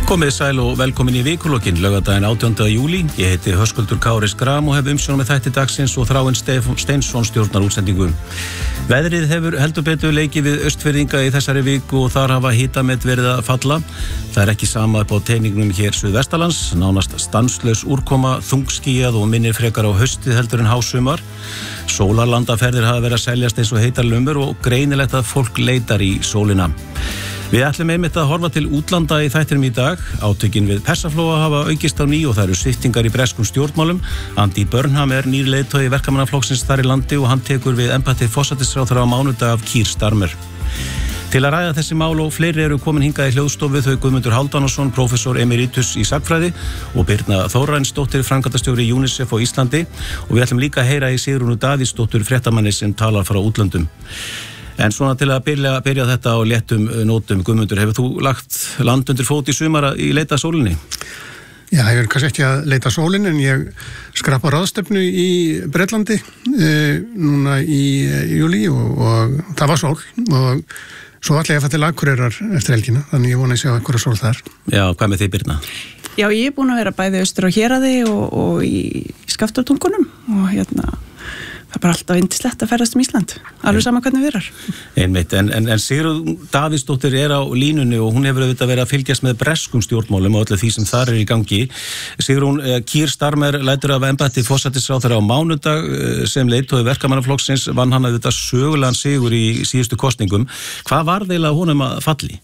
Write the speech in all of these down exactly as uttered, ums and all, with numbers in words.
Komið sæl og velkomin í vikulokkin, laugardaginn átjánda júlí. Ég heiti Höskuldur Kári Schram og hef umsjón með þætti dagsins og Þráinn Steinsson stjórnar útsendingu. Veðrið hefur heldur betur leikið við Austfirðinga í þessari viku og þar hafa hitamet verið að falla. Það er ekki sama upp á teiningnum hér suðvestanlands, nánast stanslaus úrkoma, þungskýjað og minnir frekar á haustið heldur en hásumar. Sólarlandaferðir hafa verið að seljast eins og heitar lumur og greinilegt að fólk leitar í sólina. Við ætlum einmitt að horfa til útlanda í þættinum í dag. Átökin við Persaflóa hafa aukist á ný og það eru sviptingar í breskum stjórnmálum. Andy Burnham er nýr leiðtogi verkamannaflokksins þar í landi og hann tekur við embætti forsætisráðherra á mánudag af Keir Starmer. Til að ræða þessi mál og fleiri eru komin hingað í hljóðstofu þau Guðmundur Hálfdanarson, prófessor emeritus í sagnfræði og Birna Þórarinsdóttir, framkvæmdastjóri UNICEF á Íslandi og við ætlum líka að heyra í Sigrúnu Davíðsdóttur, fréttamanni sem talar frá útlöndum. En svona til að byrja, byrja þetta á léttum nótum, Guðmundur, hefur þú lagt land undir fót í sumar í leita að sólinni? Já, ég er kannski ekki að leita sólin en ég skrapa ráðstefnu í Bretlandi e, núna í e, júlí og, og það var sól og svo ætla ég að fara til Akureyrar eftir helgina, þannig ég vona að sjá einhverja sól þar. Já, hvað með þig, Birna? Já, ég er búin að vera bæði austur á Héraði og, og í Skaftártungunum og hérna það er bara alltaf yndislegt að ferðast um Ísland, alveg sama hvernig viðrar. Einmitt, en, en, en Sigrún Davíðsdóttir er á línunni og hún hefur auðvitað verið að fylgjast með breskum stjórnmálum og öllu því sem þar er í gangi. Sigrún, Keir Starmer lætur af embætti forsætisráðherra á mánudag sem leiðtogi verkamannaflokksins, vann hann auðvitað sögulegan sigur í síðustu kosningum. Hvað var eiginlega honum að falli?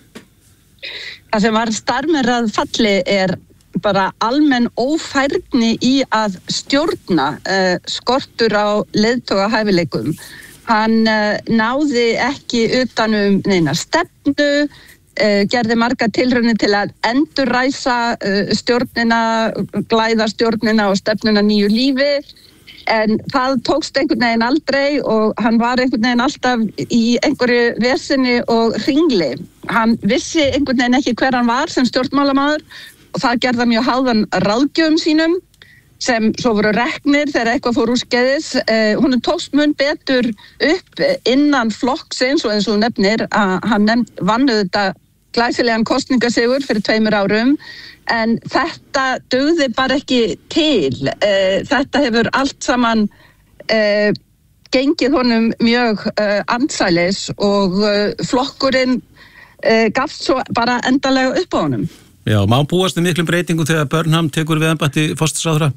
Það sem var Starmer að falli er bara almenn ófærni í að stjórna uh, skortur á leiðtogahæfileikum. Hann uh, náði ekki utanum neina stefnu, uh, gerði marga tilraunir til að endurræsa uh, stjórnina, glæða stjórnina og stefnuna nýju lífi, en það tókst einhvern veginn aldrei og hann var einhvern veginn alltaf í einhverju vesinni og hringli. Hann vissi einhvern veginn ekki hver hann var sem stjórnmálamaður og það gerði mjög háðan ráðgjöfum sínum sem svo voru reknir þegar eitthvað fór úrskeiðis. Eh, hún tókst mun betur upp innan flokksins og eins og nefnir að hann nefnd vann auðvitað glæsilegan kosningasigur fyrir tveimur árum en þetta dugði bara ekki til. Eh, þetta hefur allt saman eh, gengið honum mjög eh, ansælis og eh, flokkurinn eh, gafst svo bara endanlega upp á honum. Já, má búast við miklum breytingu þegar Burnham tekur við embætti forsætisráðherra?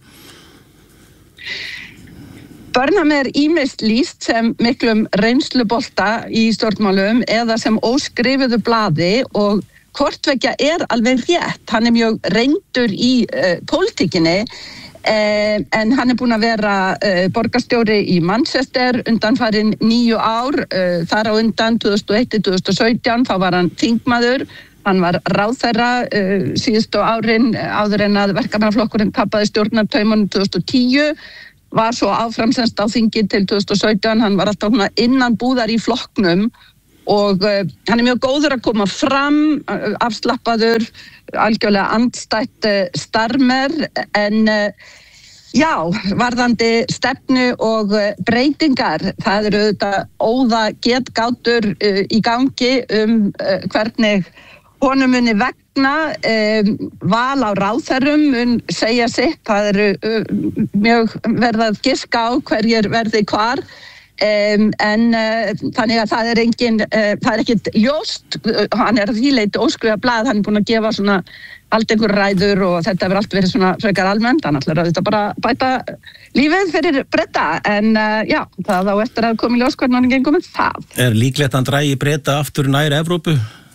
Burnham er ýmist lýst sem miklum reynslubolta í stjórnmálum eða sem óskrifuðu blaði og hvort tveggja er alveg rétt. Hann er mjög reyndur í uh, pólitíkinni uh, en hann er búinn að vera uh, borgarstjóri í Manchester undanfarin níu ár, uh, þar á undan tvö þúsund og eitt til tvö þúsund og sautján, þá var hann þingmaður. Hann var ráðherra uh, síðustu árin áður en að verkamannaflokkurinn tapaði stjórnartaumunum tvö þúsund og tíu, var svo áfram semst á þingi til tvö þúsund og sautján, hann var alltaf innan búðar í flokknum og uh, hann er mjög góður að koma fram, uh, afslappaður, algjörlega andstætt uh, Starmer en uh, já, varðandi stefnu og uh, breytingar, það eru auðvitað óða getgátur uh, í gangi um uh, hvernig honum muni vegna, um, val á ráðherrum mun segja sitt, það eru um, mjög verið að giska á hverjir verði hvar, um, en uh, þannig að það er engin, uh, það er ekkit ljóst, uh, hann er því leyti óskrifa blað, hann er búinn að gefa svona allt einhver ræður og þetta hefur allt verið svona frekar almennt, hann ætlar að þetta bara bæta lífið fyrir Breta, en uh, já, það á eftir að koma í ljós hvernig hann gengur með það. Er líklegt að hann dragi Breta aftur nær Evrópu?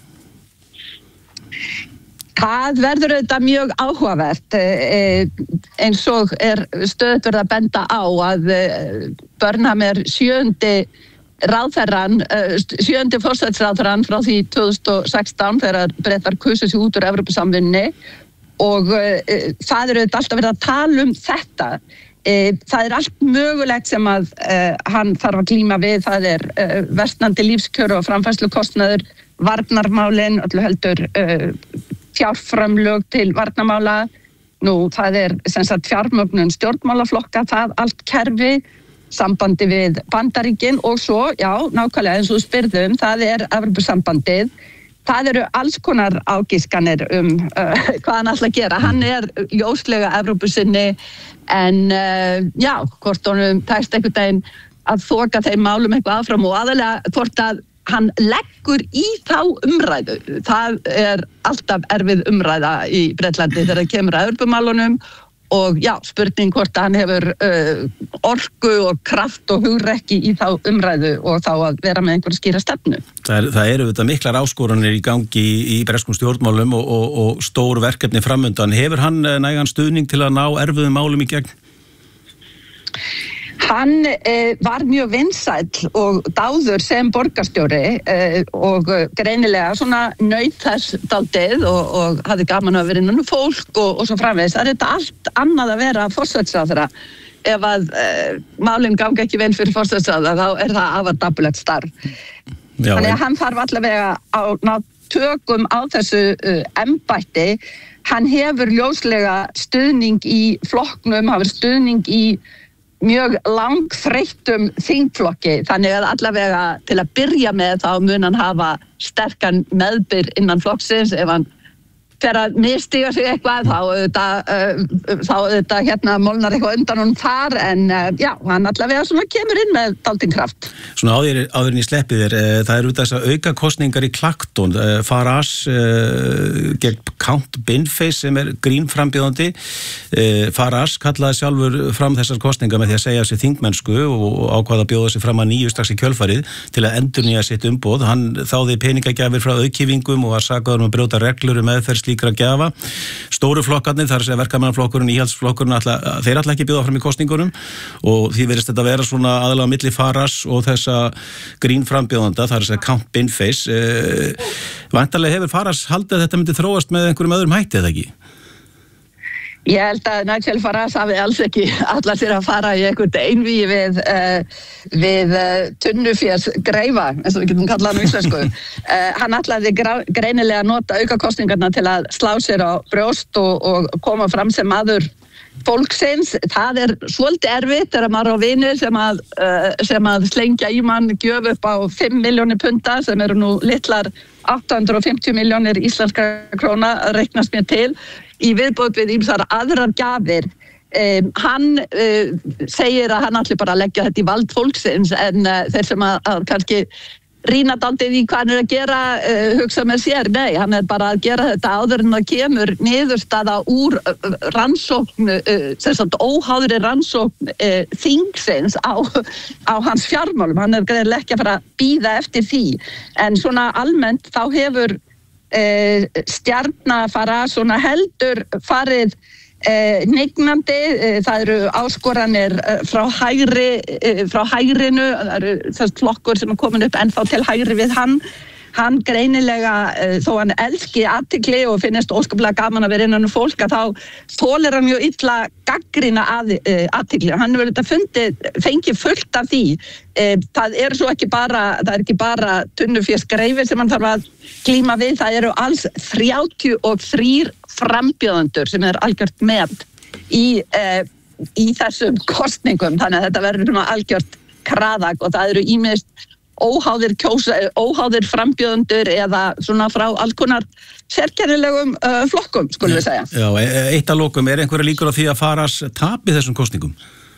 Það verður auðvitað mjög áhugavert eins og er stöðugt verið að benda á að Burnham er sjöundi ráðherran, sjöundi forsætisráðherran frá því tvö þúsund og sextán þegar Bretar kusu sig út úr Evrópusamvinnunni og það er auðvitað alltaf verið að tala um þetta. Það er allt mögulegt sem að hann þarf að glíma við, það er versnandi lífskjör og framfærslukostnaður, varnarmálin, öllu heldur uh, fjárframlög til varnarmála, nú það er sem sagt fjármögnun stjórnmálaflokka, það allt kerfi, sambandi við Bandaríkin og svo, já, nákvæmlega eins og spyrðum, það er Evrópusambandið. það eru alls konar ágiskanir um uh, hvað hann ætla að gera. Hann er ljóslega Evrópusinni en uh, já, hvort honum tækst einhvern veginn að þoka þeim málum eitthvað áfram og aðalega hvort að hann leggur í þá umræðu. Það er alltaf erfið umræða í Bretlandi þegar það kemur að Evrópumálunum og já, spurning hvort hann hefur uh, orku og kraft og hugrekki í þá umræðu og þá að vera með einhverja skýra stefnu. Það, er, það eru þetta miklar áskoranir í gangi í, í breskum stjórnmálum og, og, og stór verkefni framundan. Hefur hann nægan stuðning til að ná erfiðum málum í gegn? Hann eh, var mjög vinsæll og dáður sem borgarstjóri eh, og greinilega svona naut þess dálítið og, og hafði gaman að vera innan fólk og, og svo framvegis. Það er þetta allt annað að vera forsætisráðherra. Ef að eh, málin ganga ekki vel fyrir forsætisráðherra þá er það afar dapurlegt starf. Já, Þannig að hann þarf allavega á ná tökum á þessu uh, embætti. Hann hefur ljóslega stuðning í flokknum, hefur stuðning í mjög langþreyttum þingflokki, þannig að allavega til að byrja með þá mun hann hafa sterkan meðbyr innan flokksins. Ef hann fer að mistiga sig eitthvað þá auðvitað, uh, þá auðvitað hérna molnar eitthvað undan hún þar en uh, já, hann allavega svona kemur inn með dálítinn kraft. Svona áður, áður en ég sleppi þér, uh, það eru þessar auka kosningar í Clacton, uh, Farage uh, gegn Count Binface sem er grínframbjóðandi. uh, Farage kallaði sjálfur fram þessar kosningar með því að segja sér þingmennsku og ákvaða að bjóða sig fram að nýju strax í kjölfarið til að endurnýja sitt umboð. Hann þáði peningagjafir frá auðkýfingum og var sakaður um að brjóta reglur um meðferð slíkra gjafa. Stóru flokkarnir, þar sem verkamannaflokkurinn, íhaldsflokkurinn, ætla, þeir ætla ekki bjóða fram í kosningunum og því verðist þetta vera svona aðalega milli Farage og þessa grínframbjóðanda, þar sem Count Binface. Eh, væntanlega hefur Farage haldið að þetta myndi þróast með einhverjum öðrum hætti eða ekki? Ég held að Nigel Farage hafi alls ekki allar sér að fara í einhvern einvígi við, uh, við uh, tunnufjars greifa, eins og við getum kallað hann á íslensku. Uh, hann ætlaði greinilega að nota aukakosningarna til að slá sér á brjóst og, og koma fram sem maður fólksins. Það er svolítið erfitt þegar maður á vinir sem að, uh, sem að slengja í mann gjöf upp á fimm milljónir punta sem eru nú litlar átta hundruð og fimmtíu milljónir íslenska króna reiknast mér til í viðbót við ýmsar aðrar gjafir. Um, hann uh, segir að hann ætli bara að leggja þetta í vald fólksins en uh, þeir sem að, að kannski rýna dálítið í hvað hann er að gera uh, hugsa með sér, nei, hann er bara að gera þetta áður en það kemur niðurstaða úr uh, rannsókn uh, sem sagt óháðri rannsókn uh, þingsins á, á hans fjármálum. Hann er greinilega ekki að fara að bíða eftir því en svona almennt þá hefur Uh, stjarna fara svona heldur farið uh, nignandi, uh, það eru áskoranir uh, frá hægri uh, frá hægrinu, það eru þess flokkur sem er komin upp ennþá til hægri við hann. Hann greinilega, uh, þó hann elski athygli og finnst óskaplega gaman að vera innan um fólk, að þá þolir hann mjög illa gagnrýna að, uh, athygli. Hann hefur þetta fundið, fengið fullt af því. Uh, það er svo ekki bara, það er ekki bara tunnufjörskreifi sem hann þarf að glíma við, það eru alls þrjátíu og þrír frambjóðendur sem er algjört með í, uh, í þessum kosningum, þannig að þetta verður svona algjört kraðak og það eru ýmist óháðir kjósa, óháðir frambjóðendur eða svona frá alls konar sérkennilegum uh, flokkum, skulum við segja. Já, eitt að lokum, er einhverja líkur á því að Farage tapi þessum kosningum?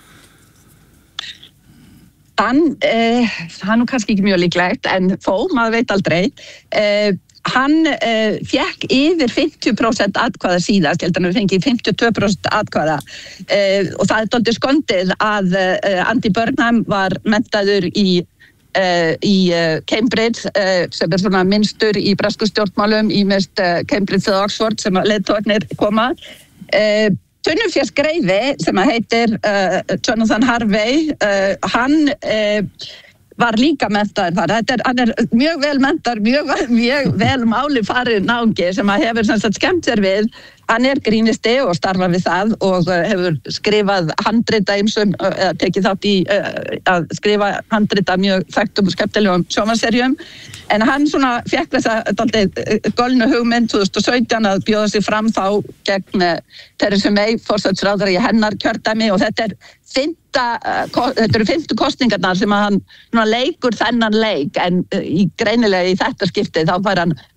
Hann, eh, hann er kannski ekki mjög líklegt, en þó, maður veit aldrei. Eh, hann eh, fekk yfir fimmtíu prósent atkvæða síðast, ég held að hann fengi fimmtíu og tvö prósent atkvæða eh, og það er dálítið skondið að eh, Andy Burnham var menntaður í Uh, í uh, Cambridge uh, sem er svona minnstur í bresku stjórnmálum í mest uh, Cambridge eða Oxford sem að leiðtogarnir koma. Uh, Tunnufjörskreifi sem að heitir uh, Jonathan Harvey, uh, hann uh, var líka menntaður þar. Þetta er, hann er mjög vel menntaður, mjög, mjög vel máli farið náungi sem að hefur sem sagt skemmt sér við. Hann er grínisti og starfar við það og hefur skrifað handrita ýmsum, eða tekið þátt í uh, að skrifa handrita mjög þekktum og skemmtilegum sjónvarpsseríum. En hann svona fékk þessa dálítið golnu hugmynd tvö þúsund og sautján að bjóða sig fram þá gegn Theresa May, forsætisráðherra í hennar kjördæmi og þetta er fimmta, uh, þetta eru fimmtu kosningarnar sem að hann svona leikur þennan leik en uh, í greinilega í þetta skiptið þá fær hann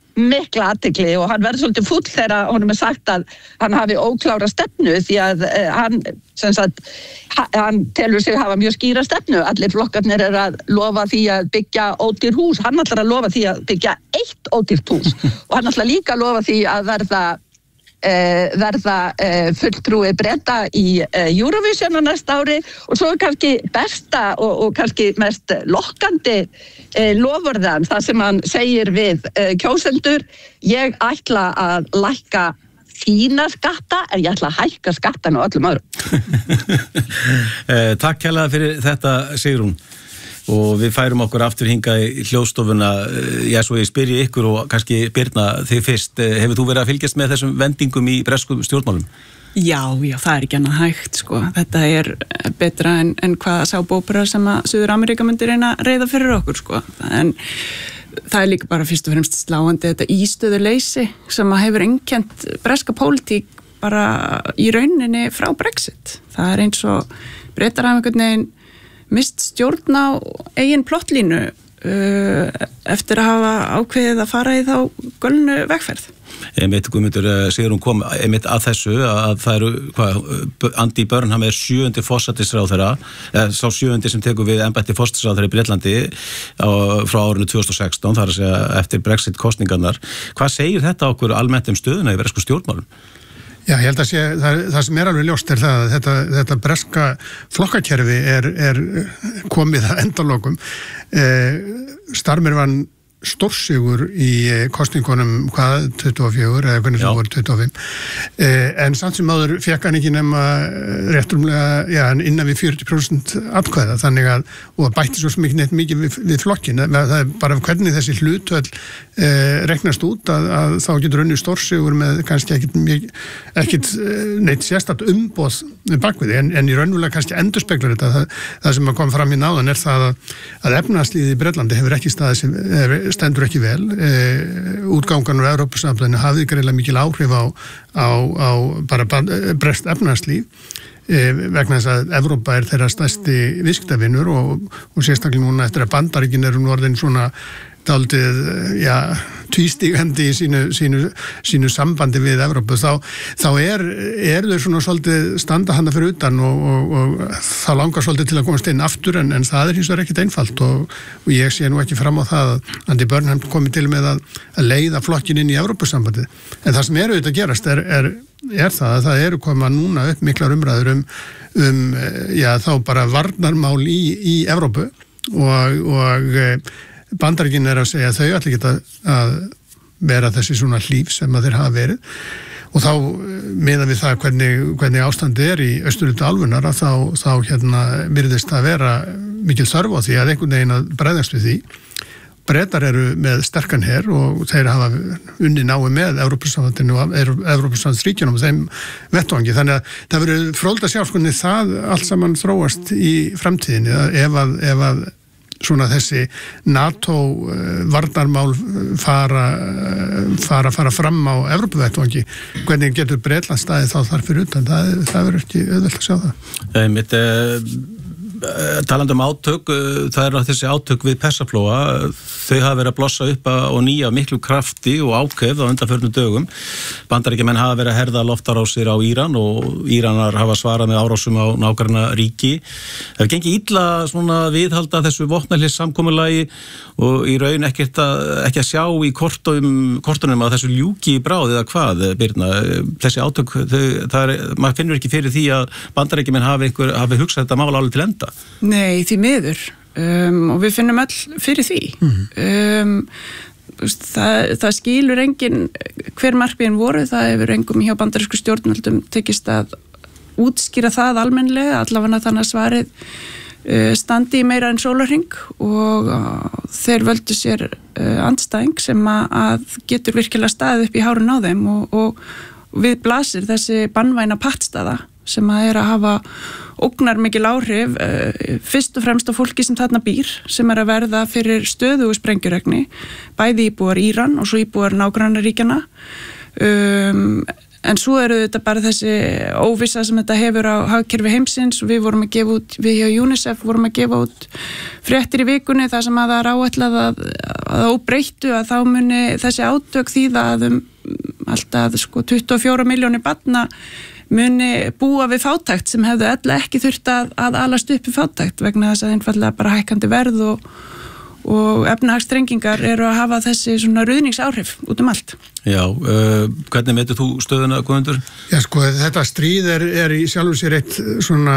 mikla athygli og hann verður svolítið fúll þegar honum er sagt að hann hafi óklára stefnu því að uh, hann, sem sagt, hann telur sig hafa mjög skýra stefnu. Allir flokkarnir er að lofa því að byggja ódýr hús. Hann ætlar að lofa því að byggja eitt ódýrt hús og hann ætlar líka að lofa því að verða Uh, verða uh, fulltrúi Breta í uh, Eurovision á næsta ári og svo er kannski besta og, og kannski mest lokkandi uh, lofurðan það sem hann segir við uh, kjósendur: ég ætla að lækka þína skatta en ég ætla að hækka skattan á öllum öðrum. uh, Takk kærlega fyrir þetta, Sigrún. Og við færum okkur aftur hingað í hljóðstofuna. Já, svo ég spyrji ykkur og kannski Birna þig fyrst. Hefur þú verið að fylgjast með þessum vendingum í breskum stjórnmálum? Já, já, það er ekki annað hægt, sko. Þetta er betra en, en hvað sábópera sem að Suður Ameríka myndi reyna að reiða fyrir okkur, sko. En það er líka bara fyrst og fremst sláandi þetta ístöðuleysi sem að hefur einkennt breska pólitík bara í rauninni frá Brexit. Það er eins og Bretar hafa einhvern veginn mist stjórn á eigin plottlínu uh, eftir að hafa ákveðið að fara í þá gölnu vegferð. Einmitt, Guðmundur, Sigrún kom einmitt að þessu að það eru, hvað, Andy Burnham er sjöundi forsætisráðherra, eða sá sjöundi sem tekur við embætti forsætisráðherra í Bretlandi á, frá árinu tvö þúsund og sextán, þar að segja eftir Brexit kosningarnar. Hvað segir þetta okkur almennt um stöðuna í bresku stjórnmálum? Já, ég held að sé, það, það sem er alveg ljóst er það að þetta, þetta breska flokkakerfi er, er komið að endalokum. Eh, Starmer vann stórsigur í kosningunum hvað, tuttugu og fjögur eða hvernig sem voru tuttugu og fimm eh, en samt sem áður fekk hann ekki nema réttrumlega, já, innan við fjörutíu prósent atkvæða, þannig að og bætti svo mikið neitt mikið við, við flokkin. Það er bara hvernig þessi hlutöll eh, reknast út að, að þá getur unni stórsigur með kannski ekkit, ekkit neitt sérstætt umboð bakvið, en, en í raunverulega kannski endurspeglar þetta. Það, það sem kom fram í náðan er það að, að efnahagslífið í Bretlandi hefur ekki staðið sem stendur ekki vel. E, útgangan úr Evrópusambandinu hafði greinilega mikil áhrif á, á, á bara breskt efnahagslíf e, vegna þess að Evrópa er þeirra stærsti viðskiptavinur og, og sérstaklega núna eftir að Bandaríkin eru nú orðin svona dálítið, já, tvístígandi í sínu, sínu, sínu sambandi við Evrópu, þá, þá er, er þau svona svolítið standa hana fyrir utan og, og, og þá langar svolítið til að komast inn aftur en, en það er hins vegar ekkit einfalt og, og ég sé nú ekki fram á það að Andy Burnham komið til með að, að leiða flokkin inn í Evrópusambandið. En það sem eru auðvitað að gerast er, er, er það að það eru koma núna upp miklar umræður um, um já, þá bara varnarmál í, í Evrópu og, og Bandaríkin er að segja að þau ætla ekki að, að vera þessi svona hlíf sem að þeir hafa verið og þá meðan við það hvernig, hvernig ástandi er í austurhluta álfunnar að þá, þá hérna virðist að vera mikil þörf á því að einhvern veginn að bregðast við því. Bretar eru með sterkan her og þeir hafa unni nái með Evrópusambandinu og Evrópusambandsríkjunum og þeim vettvangi, þannig að það verður fróðlegt að sjá skoðni það allt saman þróast í framtíðinni ef að, ef að svona þessi NATO varnarmál fara, fara, fara fram á Evrópuvettvangi, hvernig getur Bretland staðið þá þar fyrir utan, það, það verður ekki auðvelt að sjá það. Mitt, talandi um átök, það er þessi átök við Persaflóa, þau hafa verið að blossa upp og nýja miklu krafti og ákveð á undanförnum dögum. Bandaríkjamenn hafa verið að herða loftarásir á Íran og Íranar hafa svarað með árásum á nágranna ríki. Það hefur gengið illa svona viðhalda þessu vopnahlés samkomulagi og í raun ekkert að, ekki að sjá í kortum, kortunum að þessu ljúki í bráð eða hvað, Birna, þessi átök, þau, það er, maður finnur ekki fyrir því að Bandaríkjamenn hafi, einhver, hafi hugsað þetta mál alveg til enda. Nei, því miður um, og við finnum öll fyrir því. Mm. Um, það, það skilur engin hver markmiðin voru, það hefur engum hjá bandarísku stjórnvöldum tekist að útskýra það almennlega, allavega þannig að svarið uh, standi í meira en sólarhring og uh, þeir völdu sér uh, andstæðing sem að, að getur virkilega staðið upp í hárun á þeim og, og við blasir þessi bannvæna pattstaða sem að er að hafa ógnar mikil áhrif, uh, fyrst og fremst á fólki sem þarna býr, sem er að verða fyrir stöðugu sprengjuregni, bæði íbúar Íran og svo íbúar nágrannaríkjana. Um, en svo eru þetta bara þessi óvissa sem þetta hefur á hagkerfi heimsins og við vorum að gefa út, við hjá UNICEF vorum að gefa út fréttir í vikunni þar sem að það er áætlað að, að óbreyttu að þá muni þessi átök þýða að um alltaf sko tuttugu og fjórar milljónir barna muni búa við fátækt sem hefðu ella ekki þurft að, að alast upp við fátækt vegna þess að einfallega bara hækkandi verð og og efnahagsstrengingar eru að hafa þessi svona ruðningsáhrif út um allt. Já, uh, hvernig metur þú stöðuna, Guðmundur? Já, sko, þetta stríð er, er í sjálfu sér eitt svona,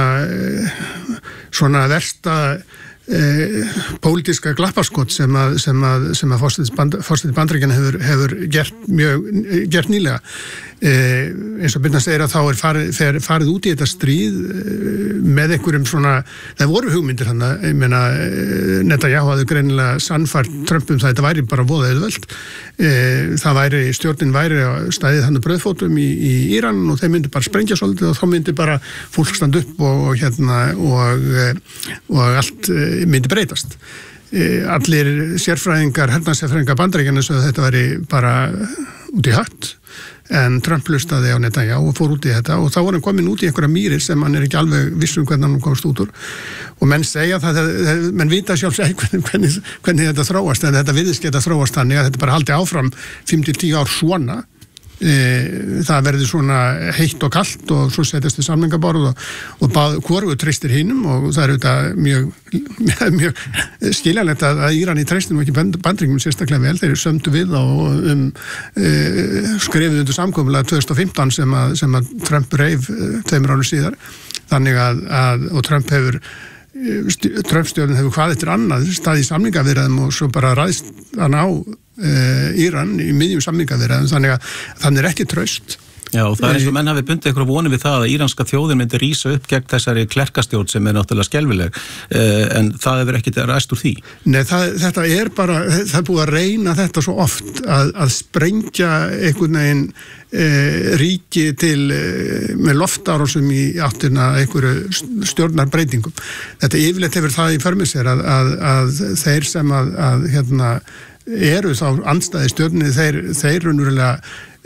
svona versta eh, pólitíska glappaskot sem að, sem að, sem að fórstætti Bandaríkjanna hefur, hefur gert mjög, gert nýlega. Eh, eins og Birna segir að þá er farið, fer, farið út í þetta stríð eh, með einhverjum svona, það voru hugmyndir hann að, ég meina, eh, Netanyahu hafði greinilega sannfært Trump um það, þetta væri bara voða auðvelt. Eh, það væri, stjórnin væri á stæðið hann að brauðfótum í, í Íran og þeir myndi bara sprengja svolítið og þá myndi bara fólk standa upp og, og hérna og, og allt myndi breytast. Eh, allir sérfræðingar, hernaðsérfræðingar Bandaríkjanna svo að þetta væri bara út í hött. En Trump hlustaði á Netanyahu og fór út í þetta og þá var hann komin út í einhverja mýrir sem hann er ekki alveg vissum hvernig hann komst út úr og menn segja það, menn vita sjálfs ekki hvernig, hvernig, hvernig þetta þróast en þetta virðist geta þróast þannig að þetta bara haldi áfram fimm til tíu ár svona e, það verður svona heitt og kalt og svo setjast við samningaborð og, og bað, hvoru treystir hinum og það er auðvitað mjög, mjög, mjög skiljanlegt að, að Íran í treystinum ekki Bandaríkjunum sérstaklega vel, þeir sömdu við og um, e, skrifið undir samkomulega tvö þúsund og fimmtán sem að, sem að Trump reif tveimur árum síðar þannig að, að og Trump hefur Trump-stjórnin hefur hvað eftir annað stað í samningaviðræðum og svo bara ræðst hann á e, Íran í miðjum samningaviðræðum þannig að þannig er ekki traust. Já, og það er eins og menn hafi bundið einhverju vonir við það að íranska þjóðin myndi rísa upp gegn þessari klerkastjórn sem er náttúrulega skelfileg en það hefur ekkert ræst úr því. Nei, það, þetta er bara, það er búið að reyna þetta svo oft að, að sprengja einhvern veginn e, ríki til e, með loftárásum í áttina einhverju stjórnarbreytingum. Þetta yfirleitt hefur það í för með sér að, að, að þeir sem að, að hérna, eru þá andstæði stjórninni, þeir, þeir raunverulega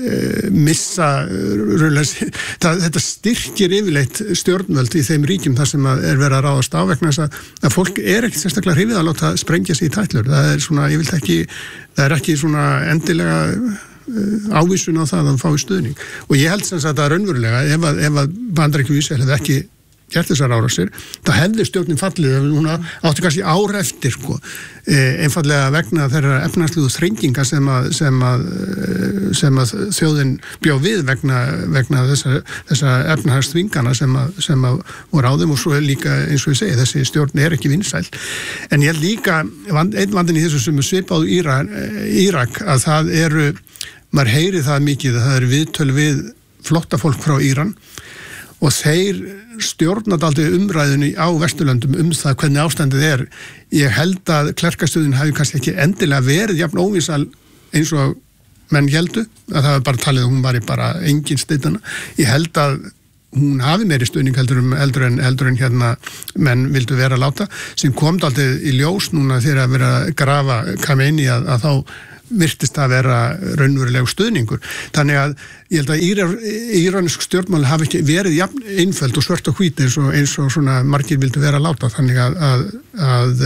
missa það, þetta styrkir yfirleitt stjórnvöld í þeim ríkjum þar sem er verið að ráðast á vegna þess að, að fólk er ekki sérstaklega hrifið að láta sprengja sig í tætlur það er svona, ég vilt ekki það er ekki svona endilega ávísun á það að það fái stuðning og ég held sem sagt að raunverulega ef að, ef að Bandaríkjunum Ísrael hefði ekki gert þessar árásir, þá hefði stjórnin fallið ef hún átti kannski ár eftir sko, e, einfallega vegna þeirra efnahagslegu þrenginga sem að, sem að, sem að þjóðin bjó við vegna, vegna þessa, þessa efnahagsþvingana sem að, sem að voru á þeim og svo er líka eins og ég segi, þessi stjórn er ekki vinsæl. En ég held líka, einn vandinn í þessu sem er svipað Írak, Írak að það eru, maður heyri það mikið, það eru viðtöl við flóttafólk frá Íran og þeir stjórnat aldrei umræðinu á Vesturlöndum um það hvernig ástandið er. Ég held að klerkastöðin hafi kannski ekki endilega verið jafn óvísal eins og menn heldu, að það var bara talið að hún var bara engin steytana. Ég held að hún hafi meiri stuðning heldur, um, heldur, en, heldur en hérna menn vildu vera að láta, sem kom aldrei í ljós núna þegar að vera að grafa Khamenei að, að þá virtist að vera raunverulegu stuðningur. Þannig að ég held að íransk stjórnmál hafi ekki verið jafn einföld og svört og hvít eins og, eins og svona margir vildu vera að láta. Þannig að, að, að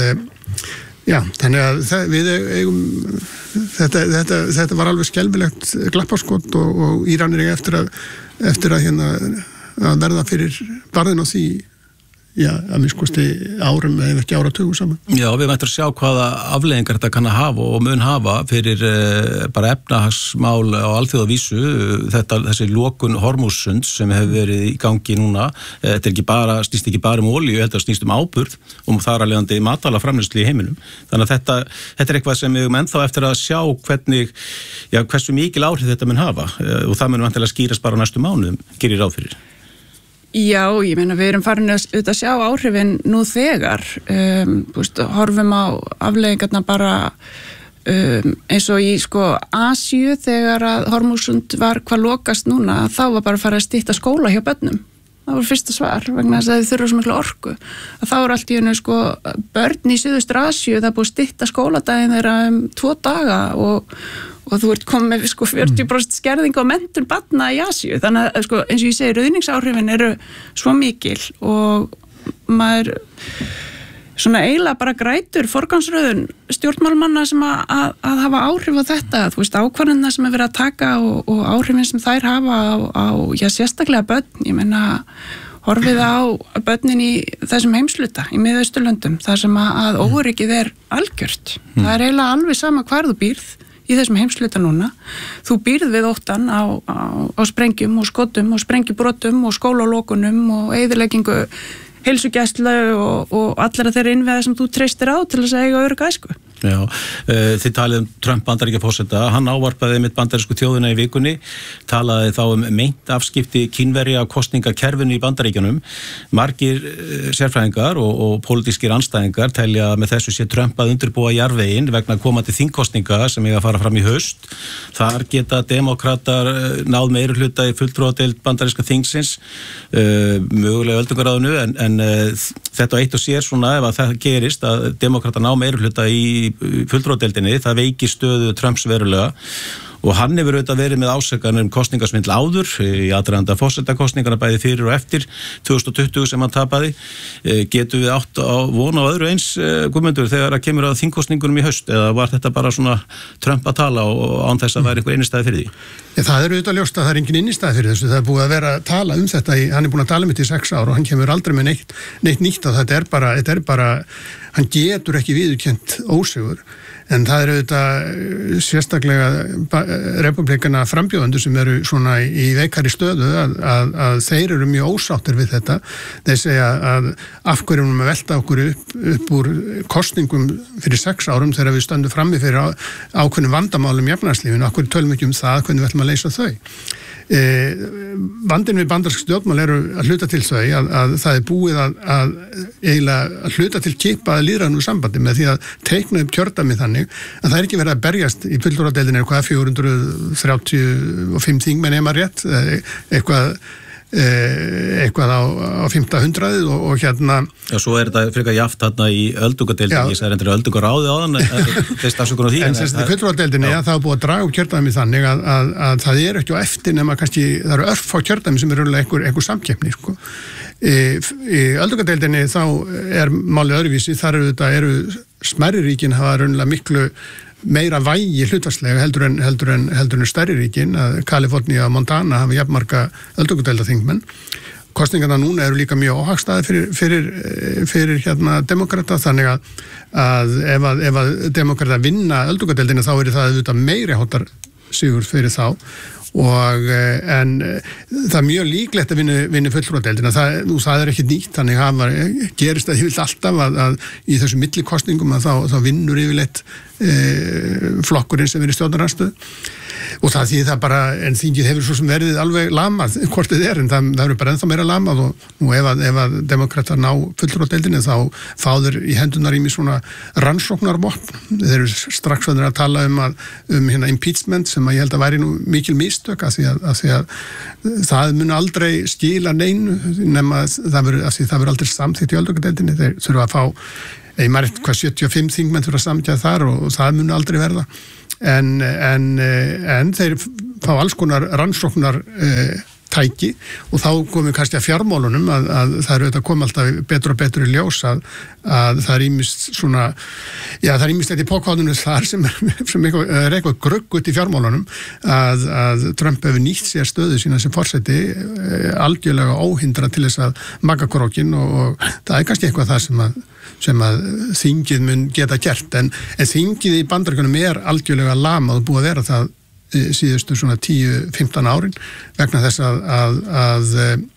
já, þannig að það, við eigum, þetta, þetta, þetta var alveg skelfilegt glappaskot og, og Íranir eftir að, eftir að, hérna, að verða fyrir barðin á því já, að minnskosti árum eða ekki áratugum saman. Já, við mættum að sjá hvaða afleiðingar þetta kann að hafa og mun hafa fyrir uh, bara efnahagsmál á alþjóðavísu, þetta, þessi lokun Hormússunds sem hefur verið í gangi núna, þetta er ekki bara, snýst ekki bara um olíu, heldur að snýst um áburð og þar að leiðandi matvælaframleiðslu í heiminum. Þannig að þetta, þetta er eitthvað sem við höfum ennþá eftir að sjá hvernig, já, hversu mikil áhrif þetta mun hafa uh, og það mun vantilega skýrast bara næstu mánuðum, gerir ráð fyrir. Já, ég meina við erum farin að, að sjá áhrifin nú þegar, um, búst, horfum á afleiðingarna bara um, eins og í sko Asíu þegar að Hormússund var hvað lokast núna, þá var bara að fara að stytta skóla hjá börnum. Það var fyrsta svar vegna þess að þau þurfa svo miklu orku. Að þá er allt í hennu sko börn í Suðaustur Asíu, það er búið að stytta skóladaginn þeirra um tvo daga og og þú ert komið með sko fjörutíu prósent skerðing á menntun barna í Asíu, þannig að sko, eins og ég segi, ruðningsáhrifin eru svo mikil og maður svona eiginlega bara grætur forgangsröðun stjórnmálamanna sem að, að, að hafa áhrif á þetta, þú veist, ákvarðanirnar sem er verið að taka og, og áhrifin sem þær hafa á, á já, sérstaklega börn, ég meina horfið á börnin í þessum heimsluta í Miðausturlöndum, þar sem að, að óöryggið er algjört. Mm. Það er eiginlega alveg sama hvar þú býrð í þessum heimsluta núna. Þú býrð við óttan á, á, á sprengjum og skotum og sprengjubrotum og skólalokunum og eyðileggingu heilsugæslu og, og allar þeirra innviða sem þú treystir á til þess að eiga örugga æsku. Já, uh, þið talið um Trump bandaríkjaforseta, hann ávarpaði mitt bandarísku þjóðina í vikunni, talaði þá um meint afskipti Kínverja á kosningakerfinu í Bandaríkjunum. Margir uh, sérfræðingar og, og pólitískir andstæðingar telja með þessu sé Trump að undirbúa jarðveginn vegna komandi þingkosninga sem eiga að fara fram í haust. Þar geta demokratar uh, náð meirihluta í fulltrúadeild bandaríska þingsins, uh, mögulega öldungaráðinu, en, en uh, þetta eitt og sér svona ef að það gerist að demokratar ná meirihluta í fulltrúadeildinni, það veiki stöðu Trumps verulega og hann hefur auðvitað verið með ásökanir um kosningasvindl áður í aðdraganda forsetakosningarna bæði fyrir og eftir tvö þúsund tuttugu sem hann tapaði. Getum við átt á vona á öðru eins, Guðmundur, þegar að kemur að þingkosningunum í haust, eða var þetta bara svona Trump að tala og án þess að væri einhver innistæði fyrir því? Ja, það er auðvitað ljóst að það er engin innistæði fyrir þessu, það er búið að vera að tala um þetta í, hann er búin að tala um þetta í sex ár og hann kemur aldrei með neitt, neitt nýtt og þetta er bara, þetta er bara hann getur ekki viðurkennt ósigur. En það eru auðvitað sérstaklega republikana frambjóðendur sem eru svona í veikari stöðu að, að, að þeir eru mjög ósáttir við þetta. Þeir segja að af hverju erum við að velta okkur upp, upp úr kosningum fyrir sex árum þegar við stöndum frammi fyrir ákveðnum vandamálum í efnahagslífinu, af hverju tölum við ekki um það, hvernig við ætlum að leysa þau. Eh, vandinn við bandarísk stjórnmál eru að hluta til þau að, að það er búið að, að eiginlega að hluta til kipa lýðræðinu sambandi með því að teikna upp kjördæmi þannig að það er ekki verið að berjast í fulltrúadeildinni eitthvað fjögur hundruð þrjátíu og fimm þingmenn ef maður rétt, eitthvað eitthvað á, á fimmta hundraðið og, og hérna Já, svo er þetta frekar jaft þarna í öldungadeildinni, ég sagði endur öldungaráði á þann þeir stafsökur á því. En þess að fulltrúadeildinni, ja, það er búið að draga upp kjördæmi þannig að, að, að það er ekki á eftir nema kannski, það eru örf á kjördæmi sem eru einhver, einhver samkeppni, sko. Í, í öldungadeildinni þá er málið öðruvísi, þar eru þetta, eru smærri ríkin hafa raunlega miklu meira vægi hlutvarslega heldur en, heldur en, heldur en stærri ríkin, að Kalifornía og Montana hafa jafnmarga öldungadeildarþingmenn. Kosningarna núna eru líka mjög óhagstæði fyrir, fyrir, fyrir hérna demokrata, þannig að, að ef að, ef að demokrata vinna öldungadeildina þá er það auðvitað meiri háttar sigur fyrir þá. Og en það er mjög líklegt að vinna, vinna fulltrúadeildina, það, nú, það er ekki nýtt, þannig hafa, gerist það yfirleitt alltaf að, að í þessum millikostningum að þá, þá vinnur yfirleitt e, flokkurinn sem er í stjórnarandstöðu og það því það bara, en þingið hefur svo sem verið alveg lamað, hvort þið er, en það, það eru bara ennþá meira lamað og nú ef að, ef að demokratar ná fulltrúadeildinni þá fáður í hendunar í mig svona rannsóknarvopn, þeir eru strax að tala um, að, um hérna impeachment sem að ég held að væri nú mikil mistök að því að, að, því að það mun aldrei skila neinu nema það verður, að því það verður aldrei samþykkt í öldungadeildinni, þeir þurfa að fá, ég maður eitthvað sjötíu og fimm þingmenn þurfa að samtjað þar og, og það mun aldrei verða. En, en, en þeir fá alls konar rannsóknar eh, tæki og þá komum kannski að fjármálunum að, að það eru þetta kom alltaf betur og betur í ljós að, að það er ímist svona, já það er ímist þetta í pókválunum þar sem, sem eitthvað, er eitthvað gruggut í fjármálunum að, að Trump hefur nýtt sér stöðu sína sem forseti eh, algjörlega óhindra til þess að magga krókin og, og það er kannski eitthvað það sem að sem að þingið mun geta gert en, en þingið í Bandaríkjunum er algjörlega lamað og búið að vera það síðustu svona tíu til fimmtán árin vegna þess að, að, að,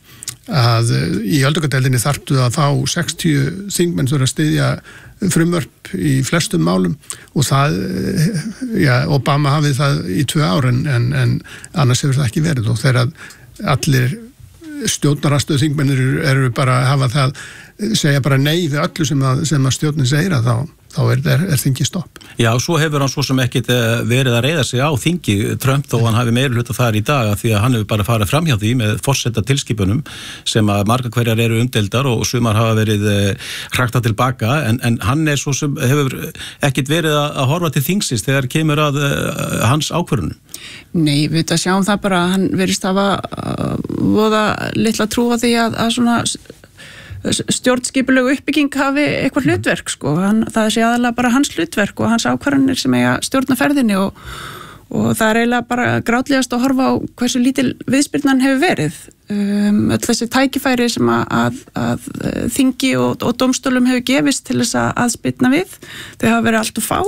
að í öldungadeildinni þarftu að fá sextíu þingmenn sem eru að styðja frumvörp í flestum málum og það, já, Obama hafið það í tvö ár en, en, en annars hefur það ekki verið og þegar allir stjórnaranstöðu þingmennir eru bara að hafa það segja bara nei við öllu sem að, sem að stjórnin segir að þá, þá er, er, er þingi stopp. Já, svo hefur hann svo sem ekkit verið að reiða sig á þingi Trump þó hann hafi meiri hluta þar í dag af því að hann hefur bara farið fram hjá því með forseta tilskipunum sem að marga hverjar eru umdeildar og sumar hafa verið hrakta tilbaka en, en hann er svo sem hefur ekkit verið að horfa til þingsins þegar kemur að hans ákvörðunum. Nei, við þetta sjáum það bara hann verist að hafa voða litla trúa því að, að svona stjórnskipulegu uppbygging hafi eitthvað hlutverk sko, hann, það sé aðalega bara hans hlutverk og hans ákvarðanir sem eiga stjórna ferðinni og, og það er eiginlega bara grátlegast að horfa á hversu lítil viðspyrnan hefur verið um, öll þessi tækifæri sem að, að, að þingi og, og dómstólum hefur gefist til þess að aðspyrna við, þau hafa verið allt of fá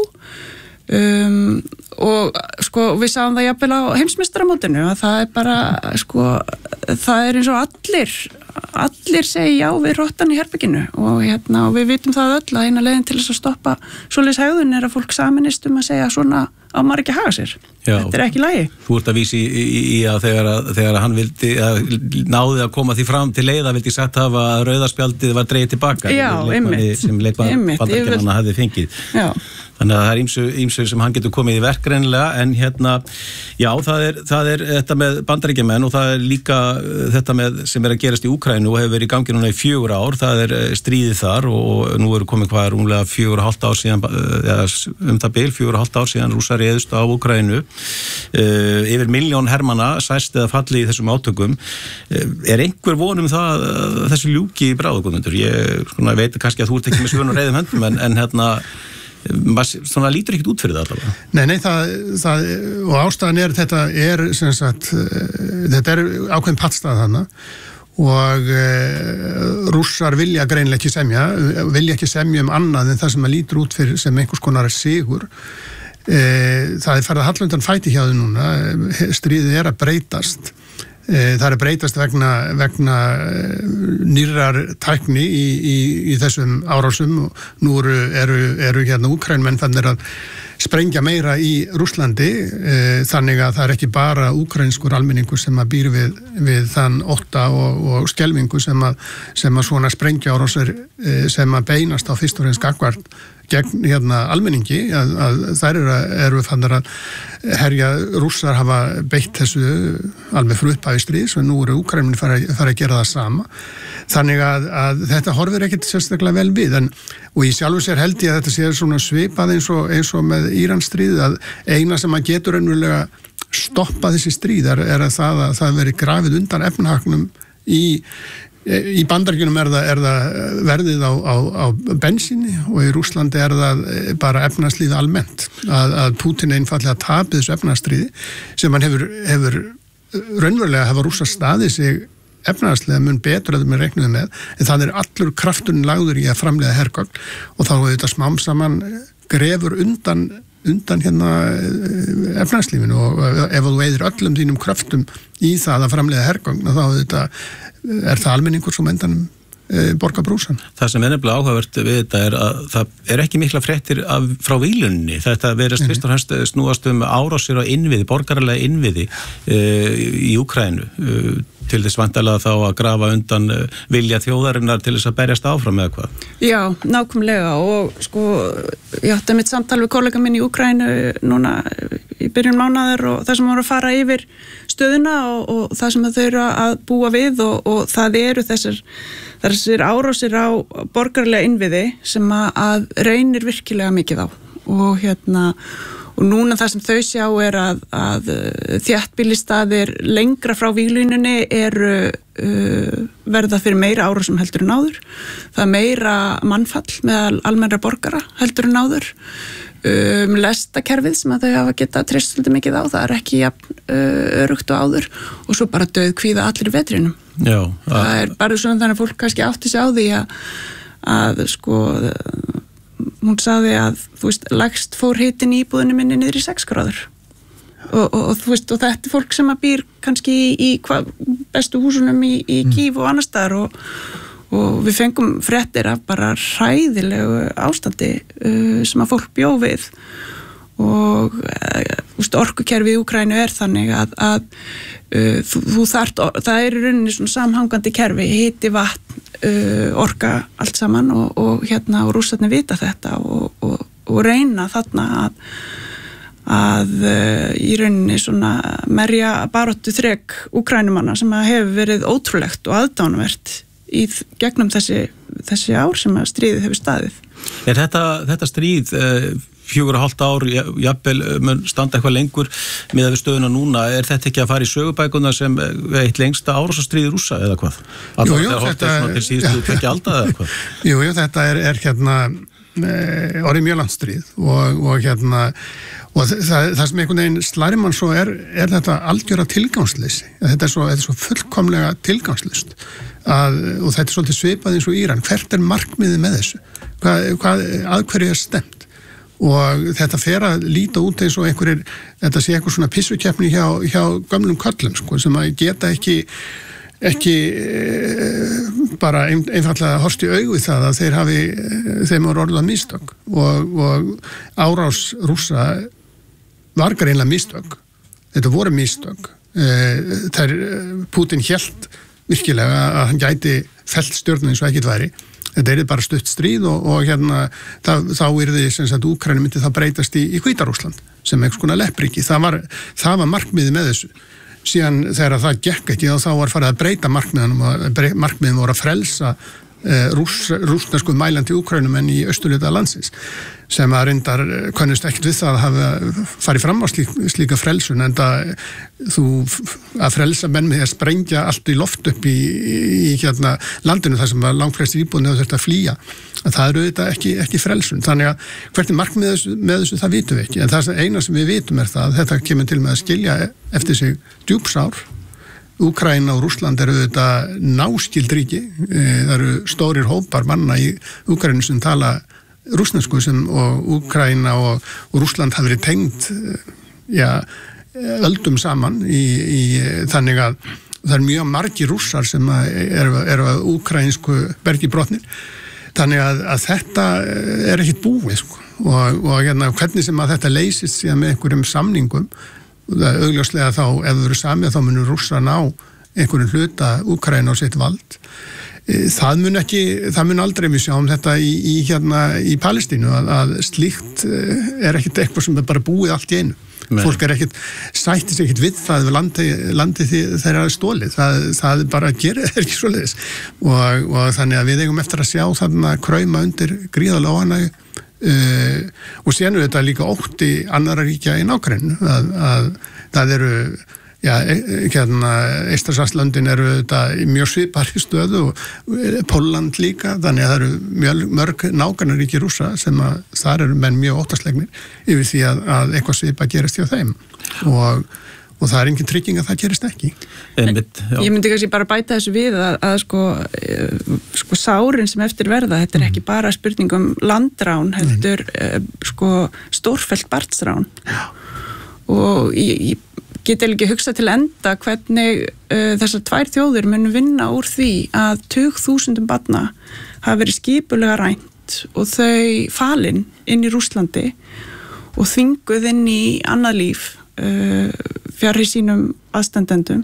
Um, og sko við sáum það jafnvel á heimsmeistaramótinu að það er bara sko það er eins og allir allir segja já við rottan í herberginu og hérna og við vitum það öll að eina leiðin til þess að stoppa svoleiðis hegðun er að fólk saminist um að segja svona á maður ekki að haga sér. Já, þetta er ekki lagi. Þú ert að vísi í, í, í að þegar, að þegar hann vildi að náði að koma því fram til leiða vildi sagt hafa að rauðarspjaldið var dreigið tilbaka já, einmitt, sem leikmann bandaríkjamanna hafði fengið. Já. Þannig að það er ýmsu, ýmsu sem hann getur komið í verk greinilega en hérna, já, það er, það er þetta með bandaríkjamenn og það er líka þetta með sem er að gerast í Úkraínu og hefur verið í gangi núna í fjögur ár, það er stríðið þar og nú eru komið hvað er umlega fjögur og hálft ár síðan, eða um það bil, fjögur og hálft ár síðan Rússar réðust á Úkraínu, uh, yfir milljón hermanna sæst eða falli í þessum átökum. Uh, er einhver von um það uh, þessu ljúki í bráðugundur? Ég svona, veit kannski að þú ert ekki með svön og reiðum höndum en, en hérna maður svona lítur ekkert út fyrir það allavega. Nei, nei, það, það og ástæðan er þetta er sem sagt, þetta er ákveðin pattstað þarna og e, Rússar vilja greinilega ekki semja, vilja ekki semja um annað en það sem maður lítur út fyrir sem einhvers konar sigur. E, það er farið að halla undan fæti hjá þau núna, stríðið er að breytast. Það er breytast vegna, vegna nýrrar tækni í, í, í þessum árásum og nú eru, eru, eru hérna Úkraínmenn fannir að sprengja meira í Rússlandi þannig að það er ekki bara úkraínskur almenningur sem að býr við, við þann ótta og, og skelvingu sem að, sem að svona sprengja árásir sem að beinast á fyrst og fremst gagnvart gegn hérna almenningi að, að þær eru, eru fannir að herja Rússar hafa beitt þessu alveg frá upphafi stríðs og nú eru Úkraínmenn fara, fara að gera það sama þannig að, að þetta horfir ekkert sérstaklega vel við en, og í sjálfu sér held ég að þetta sé svona svipað eins og, eins og með Íransstríð að eina sem að getur raunverulega stoppa þessi stríð er, er að það að það veri grafið undan efnahagnum í Í Bandaríkjunum er það, er það verðið á, á, á bensíni og í Rússlandi er það bara efnahagslífið almennt að, að Pútín einfallega tapið þessu efnahagsstríði sem hann hefur, hefur raunverulega hafa Rússar staðið sig efnahagslega mun betur að við reiknuðum með en það er allur krafturinn lagður í að framleiða hergögn og þá hefur þetta smám saman grefur undan undan hérna efnahagslífinu og ef þú eyðir öllum þínum kraftum í það að framleiða hergögn þá þetta, er það almenningur sem endanum e, borga brúsan. Það sem er nefnilega áhugavert við þetta er að það er ekki mikla fréttir af, frá vílunni. Þetta verðast fyrst og fremst snúast um árásir á innviði, borgaralega innviði e, í Úkraínu e, til þess vantarlega þá að grafa undan vilja þjóðarinnar til þess að berjast áfram eða hvað? Já, nákvæmlega og sko, ég átti mitt samtal við kollega minn í Úkraínu núna í byrjun mánaðar og það sem voru að fara yfir stöðuna og, og það sem þau eru að búa við og, og það eru þessir, þessir árásir á borgarlega innviði sem að, að reynir virkilega mikið á og hérna og núna það sem þau sjá er að, að þéttbýlisstaðir lengra frá víglínunni eru uh, verða fyrir meira árásum heldur en áður. Það er meira mannfall meðal almennra borgara heldur en áður. Um, lestakerfið sem að þau hafa getað treyst svolítið mikið á, það er ekki jafn uh, örugt og áður og svo bara döð kvíða allir í vetrinum. Já. Það er bara svona þannig að fólk kannski átti sig á því að, að sko hún sagði að, þú veist, lægst fór hitin í íbúðinu minni niður í sex gráður og, og, og þú veist, og þetta er fólk sem að býr kannski í, í hva, bestu húsunum í, í Kív og annars staðar og, og við fengum fréttir af bara hræðilegu ástandi uh, sem að fólk bjó við og uh, orkukerfið í Úkraínu er þannig að, að uh, þú, þú þart, það er í rauninni svona samhangandi kerfi, hiti, vatn, uh, orka, allt saman og, og hérna og Rússarnir vita þetta og, og, og reyna þarna að, að uh, í rauninni svona merja baráttu þrek Úkraínumanna sem að hefur verið ótrúlegt og aðdánuvert í gegnum þessi, þessi ár sem að stríðið hefur staðið. Er þetta, þetta stríð uh, fjögur og hálft ár, jafnvel mun standa eitthvað lengur með við stöðuna núna, er þetta ekki að fara í sögubækuna sem eitt lengsta árásastríð Rússa eða hvað? Jú, jú, þetta er síðustu tvekja alda eða hvað? Jú, jú, þetta er, er hérna e, orðið mjög landstríð og, og hérna og það, það sem einhvern veginn slærir mann svo er, er þetta algjöra tilgangsleysi. Þetta er svo, þetta er svo fullkomlega tilgangslust að, og þetta er svolítið svipað eins og Íran. Hvert er markmiðið með þessu? Hvað, hvað, að hverju er stemt? Og þetta fer að líta út eins og einhverjir, þetta sé eitthvað svona pissukeppni hjá, hjá gömlum köllum sko, sem að geta ekki ekki e, bara ein, einfallega horfst í augu það að þeir hafi þeim voru orðað mistök og, og árás Rússa var greinlega mistök, þetta voru mistök e, þær Putin hélt virkilega að hann gæti fellt stjórnin eins og ekkert væri. Þetta er bara stutt stríð og, og hérna það, þá er því sem sagt Úkraína myndi það breytast í, í Hvíta-Rússland sem einhvers konar leppríki. Það var, það var markmiðið með þessu. Síðan þegar það gekk ekki þá var farið að breyta markmiðanum og markmiðin voru að frelsa eh, rúss, rússnesku mælandi Úkraínumenn í austurhluta landsins sem að reyndar kannast ekkert við það að hafa farið fram á slík, slíka frelsun en það þú að frelsa menn með að sprengja allt í loft upp í, í hérna landinu þar sem að langflestir íbúðin hefur þurft að flýja að það eru þetta ekki, ekki frelsun þannig að hvernig markmið með þessu, með þessu það vitum við ekki en það eina sem við vitum er það að þetta kemur til með að skilja eftir sig djúpsár. Úkraína og Rússland eru þetta náskild ríki, það eru stórir hópar manna í Úkraínu sem tala rússnesku sem og Úkraína og, og Rússland hafi verið tengd ja, öldum saman í, í þannig að það er mjög margir rússar sem eru er að úkraínsku bergibrotnir þannig að, að þetta er ekkit búið sko. og, og hérna, hvernig sem að þetta leysist síðan með einhverjum samningum augljóslega þá ef það eru samið þá munur rússar ná einhverjum hluta Úkraína á sitt vald það mun ekki, það mun aldrei við sjáum þetta í, í hérna í Palestínu að, að slíkt er ekkit eitthvað sem er bara búið allt í einu. Men. Fólk er ekkit, sættis ekkit við það við landi, landi þeirra stólið, það, það bara gerir það ekki svoleiðis og, og þannig að við eigum eftir að sjá þarna krauma undir gríðarlega óánægju uh, og síðan er þetta líka ótti annarra ríkja í nágrennu að, að það eru Já, hérna, Eystrasaltslöndin eru þetta mjög svipari stöðu og Pólland líka, þannig að það eru mjög, mörg nágrannaríki Rússa sem að þar eru menn mjög óttaslegnir yfir því að, að eitthvað svipa gerist hjá þeim og, og það er engin trygging að það gerist ekki. Einmitt, ég myndi kannski bara bæta þessu við að, að sko, sko sárin sem eftir verða, þetta er ekki bara spurning um landrán, heldur mm. sko stórfellt barnsrán og ég, ég geti ekki hugsað til enda hvernig uh, þessar tvær þjóðir mun vinna úr því að tugþúsundum barna hafa verið skipulega rænt og þau falin inn í Rússlandi og þvinguð inn í annað líf uh, fjarri sínum aðstandendum.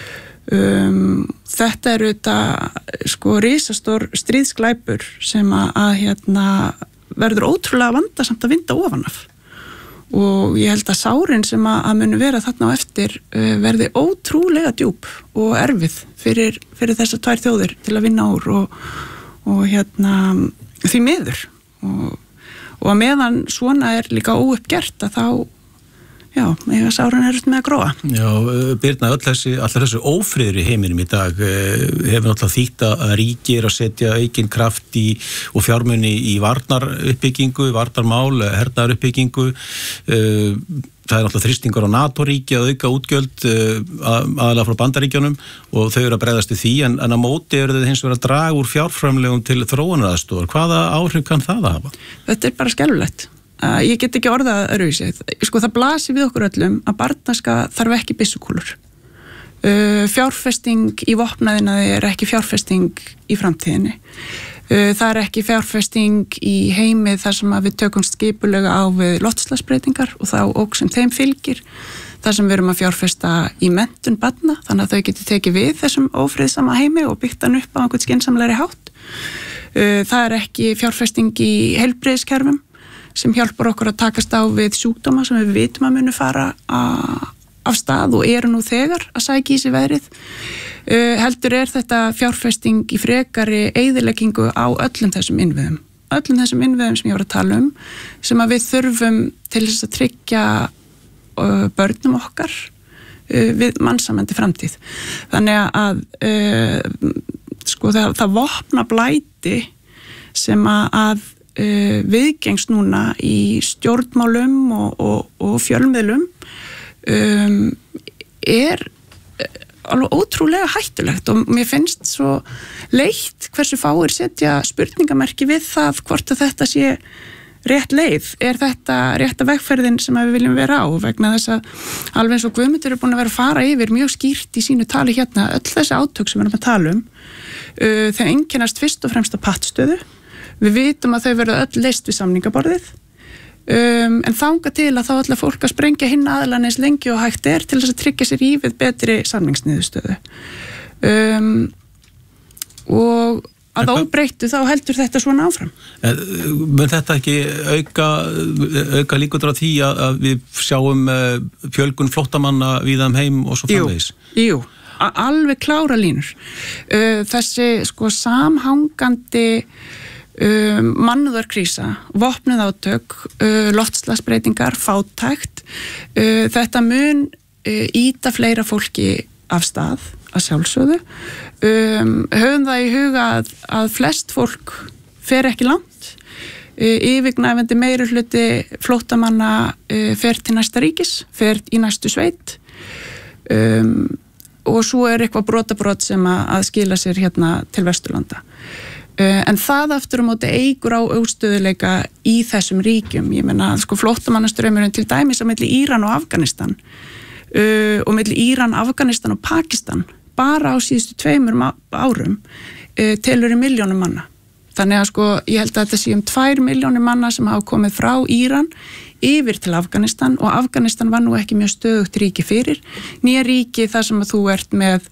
Um, þetta eru þetta sko risastór stríðsglæpur sem að, að hérna, verður ótrúlega vandasamt að vinda ofan af. Og ég held að sárin sem að, að muni vera þarna á eftir uh, verði ótrúlega djúp og erfið fyrir, fyrir þessar tvær þjóðir til að vinna úr og, og hérna því miður og, og að meðan svona er líka óuppgert að þá já, eiga sárin er með að gróa. Já, Birna, öll þessi, allar þessu ófriður í heiminum í dag hefur náttúrulega þýtt að ríki er að setja aukinn kraft í, og fjármuni í varnaruppbyggingu, varnarmál, hernaðaruppbyggingu. Það er náttúrulega þrýstingur á NATO-ríki að auka útgjöld aðalega frá Bandaríkjunum og þau eru að bregðast í því, en, en á móti eru þau hins vegar að draga úr fjárframlegum til þróunaraðstoðar. Hvaða áhrif kann það að hafa? Þetta er bara skelfilegt. Ég get ekki orðað öðruvísi. Sko það blasir við okkur öllum að barnaska þarf ekki byssukúlur. Uh, fjárfesting í vopnaðinaði er ekki fjárfesting í framtíðinni. Það er ekki fjárfesting í heimi þar sem að við tökum skipulega á við loftslagsbreytingar og þá óg sem þeim fylgir. Það sem við erum að fjárfesta í menntun barna, þannig að þau geti tekið við þessum ófriðsama heimi og byggt hann upp á einhvern skynsamlegri hátt. Það er ekki fjárfesting í heilbrigðiskerfum sem hjálpar okkur að takast á við sjúkdóma sem við vitum að munu fara af stað og eru nú þegar að sækja í sig veðrið. Uh, heldur er þetta fjárfesting í frekari eyðileggingu á öllum þessum innviðum öllum þessum innviðum sem ég var að tala um sem að við þurfum til þess að tryggja uh, börnum okkar uh, við mannsamandi framtíð þannig að uh, sko það, það vopna blæti sem að, að uh, viðgengst núna í stjórnmálum og, og, og fjölmiðlum um, er alveg ótrúlega hættulegt og mér finnst svo leitt hversu fáir setja spurningamerki við það hvort að þetta sé rétt leið. Er þetta rétta vegferðin sem við viljum vera á vegna þess að alveg eins og Guðmundur er búin að vera að fara yfir mjög skýrt í sínu tali hérna öll þessi átök sem við erum að tala um uh, þau einkennast fyrst og fremst að pattstöðu. Við vitum að þau verða öll leyst við samningaborðið Um, en þanga til að þá ætla fólk að sprengja hinn aðlan eins lengi og hægt er til þess að tryggja sér í við betri samningsniðurstöðu um, og að óbreyttu þá heldur þetta svona áfram. Men þetta ekki auka, auka líkur á því að, að við sjáum fjölgun flóttamanna víða um heim og svo framvegis? Jú, jú, alveg klára línur. Uh, þessi sko samhangandi Um, mannúðarkrísa, vopnuð átök, uh, loftslagsbreytingar, fátækt. Uh, þetta mun uh, ýta fleira fólki af stað að sjálfsögðu. Um, höfum það í huga að, að flest fólk fer ekki langt. Uh, yfirgnæfandi meiri hluti flóttamanna uh, fer til næsta ríkis, fer í næstu sveit. Um, og svo er eitthvað brotabrot sem að, að skila sér hérna til Vesturlanda. Uh, en það aftur á móti eigur á óstöðuleika í þessum ríkjum. Ég meina sko flóttamannastraumurinn til dæmis á milli Íran og Afganistan uh, og milli Íran, Afganistan og Pakistan bara á síðustu tveimur árum uh, telur í milljónum manna. Þannig að sko ég held að þetta sé um tvær milljónir manna sem hafa komið frá Íran yfir til Afganistan og Afganistan var nú ekki mjög stöðugt ríki fyrir. Nýja ríki þar sem að þú ert með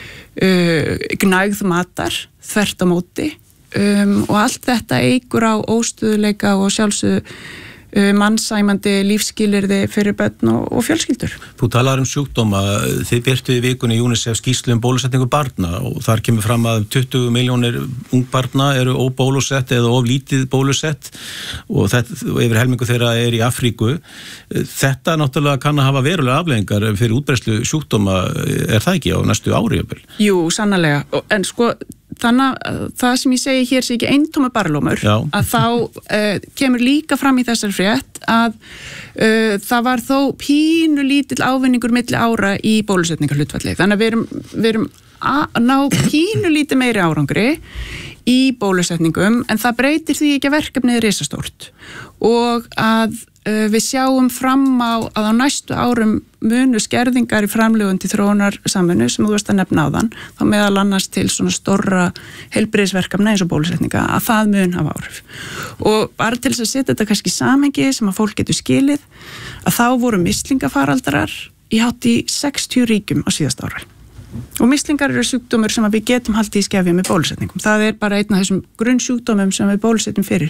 uh, gnægð matar þvert á móti. Um, og allt þetta eigur á óstöðuleika og sjálfsögðu uh, mannsæmandi lífsskilyrði fyrir börn og, og fjölskyldur. Þú talar um sjúkdóma, þið birtu í vikunni UNICEF skýrslu um bólusetningu barna og þar kemur fram að tuttugu milljónir ungbarna eru óbólusett eða oflítið bólusett og, þetta, og yfir helmingu þeirra er í Afríku. Þetta náttúrulega kann að hafa verulega afleiðingar fyrir útbreiðslu sjúkdóma, er það ekki á næstu ári? Jú, sannarlega, en sko þannig að það sem ég segi hér sé ekki eintóma barlómur, Já. að þá uh, kemur líka fram í þessar frétt að uh, það var þó pínu lítill ávinningur milli ára í bólusetningarhlutfalli. Þannig að við erum, við erum að ná pínu lítið meiri árangri í bólusetningum en það breytir því ekki að verkefnið er risastórt og að uh, við sjáum fram á að á næstu árum munu skerðingar í framlögun til þróunar samvinnu sem þú veist að nefna á þann þá meðal annars til svona stórra heilbrigðisverkefna eins og bólusetninga að það mun hafa áhrif og bara til þess að setja þetta kannski í samhengi sem að fólk getur skilið að þá voru mislingafaraldarar í hátt í sextíu ríkjum á síðasta ári og mislingar eru sjúkdómur sem við getum haldið í skefjum með bólusetningum. Það er bara einn af þessum grunnsjúkdómum sem við bólusetjum fyrir.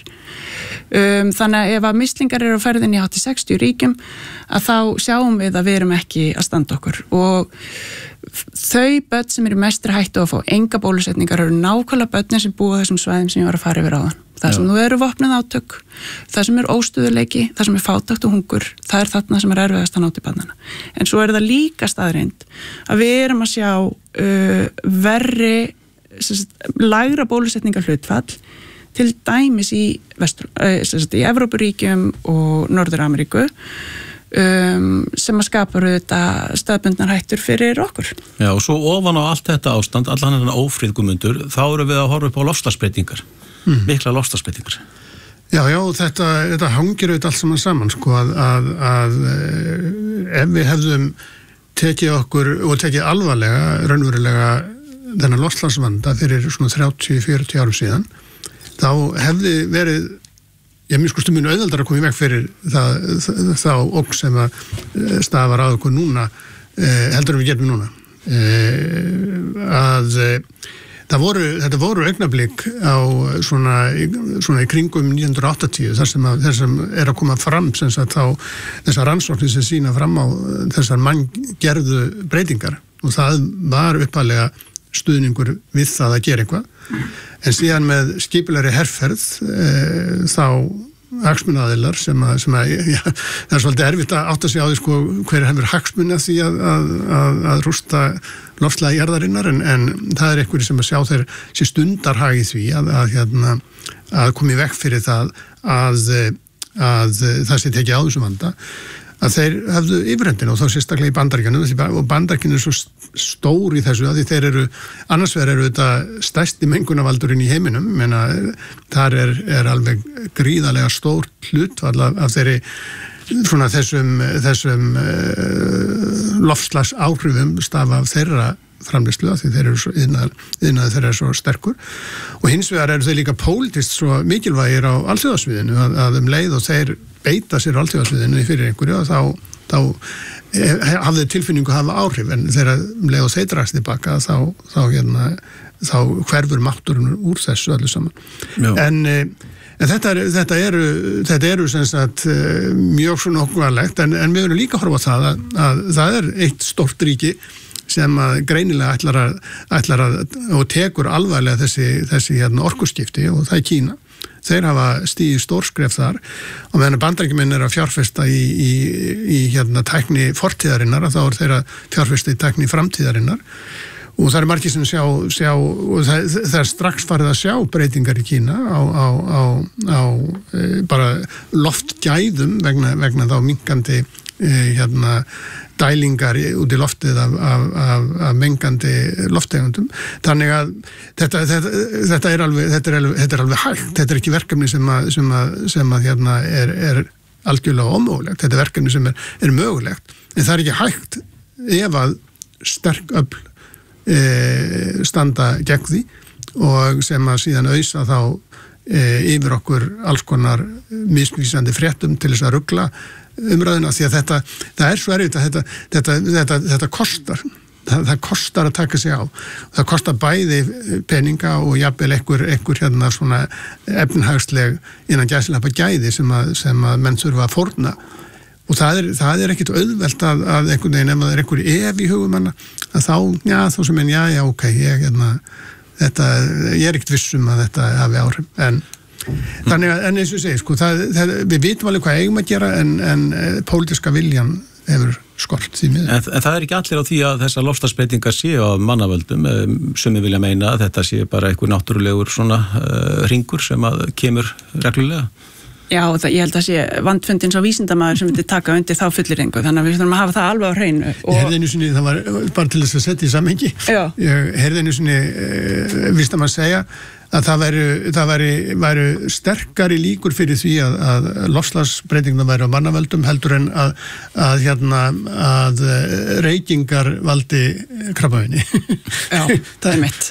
Um, þannig að ef að mislingar eru á ferðinni í hátt í sextíu ríkjum að þá sjáum við að við erum ekki að standa okkur og þau börn sem eru mestri hættu að fá enga bólusetningar eru nákvæmlega börnin sem búa þessum svæðum sem ég var að fara yfir áðan. Það sem nú eru vopnuð átök, það sem er óstöðuleiki, það sem er fátækt og hungur, það er þarna sem er erfiðast að ná til barnanna. En svo er það líka staðreind að við erum að sjá uh, verri, sagt, lægra bólusetningarhlutfall til dæmis í, vestur, uh, sagt, í Evrópuríkjum og Norður-Ameríku um, sem að skapa auðvitað staðbundnar hættur fyrir okkur. Já, og svo ofan á allt þetta ástand, allan þennan ófriðgumundur, þá eru við að horfa upp á loftslagsbreytingar. Mm. Mikla loftslagsbreytingar. Já, já, þetta, þetta hangir auðvitað allt saman saman, sko, að, að, að ef við hefðum tekið okkur og tekið alvarlega, raunverulega þennan loftslagsvanda fyrir svona þrjátíu til fjörutíu árum síðan, þá hefði verið ég mjög sko stundum auðveldar að koma í veg fyrir það, það, þá ógn sem að stafar að okkur núna eh, heldur við getum núna eh, að eh, það voru, þetta voru augnablík á svona, svona í kringum nítján hundruð áttatíu þar sem, að, þar sem er að koma fram sem sagt þá þessar rannsóknir sem sína fram á þessar manngerðu breytingar og það var uppalega stuðningur við það að gera eitthvað en síðan með skipulegri herferð e, þá hagsmunaaðilar sem að, sem að já, það er svolítið erfitt að átta sig á því sko hver hefur hagsmuni að því að, að, að, að rústa loftslagi jarðarinnar en, en það er einhverju sem að sjá þeir sé stundarhagi því að, að, hérna, að komi vekk fyrir það að, að það sé tekið á þessum vanda að þeir hefðu yfirhendin og þá sérstaklega í Bandaríkjunum og Bandaríkjunum er svo stór í þessu að því þeir eru, annars vegar eru þetta stærsti mengunavaldurinn í heiminum menna þar er, er alveg gríðarlega stór hlut af þeirri svona þessum, þessum uh, loftslags áhrifum stafa af þeirra framleiðslu af því þeir eru svo yðnaður þeirra er svo sterkur og hins vegar eru þeir líka pólitískt svo mikilvægir á alþjóðasviðinu að, að um leið og þeir beita sér á alþjóðasviðinu fyrir einhverju og þá, þá hafði tilfinningu að hafa áhrif en þegar um leið og þeir dragst tilbaka þá, þá, hérna, þá hverfur mátturinn úr þessu öllu saman Já. en En þetta, er, þetta eru, þetta eru sem sagt, mjög svo nokkvæðlegt en, en við verðum líka að horfa á það að, að það er eitt stórt ríki sem að greinilega ætlar að, ætlar að og tekur alvarlega þessi, þessi hérna, orkuskipti og það er Kína. Þeir hafa stigið stórskref þar og meðan Bandaríkjamenn er að fjárfesta í, í, í hérna, tækni fortíðarinnar þá er þeir að fjárfesta í tækni framtíðarinnar og það er margir sem sjá, sjá og það, það er strax farið að sjá breytingar í Kína á, á, á, á e, bara loftgæðum vegna, vegna þá minkandi e, hérna, dælingar út í loftið af, af, af, af mengandi lofttegundum. Þannig að þetta, þetta, þetta, er alveg, þetta, er alveg, þetta er alveg hægt, þetta er ekki verkefni sem að, sem að, sem að hérna, er, er algjörlega ómögulegt, þetta er verkefni sem er, er mögulegt, en það er ekki hægt ef að sterk öfl E, standa gegn því og sem að síðan auðsa þá e, yfir okkur alls konar misvísandi fréttum til þess að rugla umræðina því að þetta, það er svo erfitt að þetta, þetta, þetta, þetta kostar það, það kostar að taka sig á það kostar bæði peninga og jafnvel einhver, einhver hérna svona efnhagsleg innan gæslappa gæði sem að, sem að menn þurfa að fórna og það er, það er ekkit auðvelt að, að einhvern veginn ef það er einhver ef í hugum hana að þá, já, þá sem en já, já, ok ég, hérna, þetta, ég er ekkit vissum að þetta hafi áhrif en mm. þannig að, en eins og ég segi, sko það, það, við vitum alveg hvað eigum að gera en, en pólitíska viljan hefur skort því miður. En, en það er ekki allir á því að þessar loftslagsbreytingar séu á mannavöldum sem við vilja meina að þetta sé bara einhver náttúrulegur svona uh, hringur sem að kemur reglulega Já, það, ég held að sé vandfundin svo vísindamaður sem myndi taka undir þá fullyrðingu þannig að við þurfum að hafa það alveg á hreinu og... Ég heyrði einu sinni, það var bara til þess að setja í samhengi Já. Ég heyrði einu sinni uh, vísindamaður segja að það væru, það væri, væru sterkari líkur fyrir því að, að loftslagsbreytinguna væri á mannavöldum heldur en að, að, hérna, að reykingar valdi krabbameini Já, það er mitt